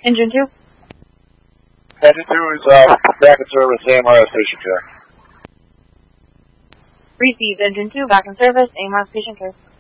Engine 2. Engine 2 is back in service, AMRS patient care. Received. Engine 2, back in service, AMRS patient care.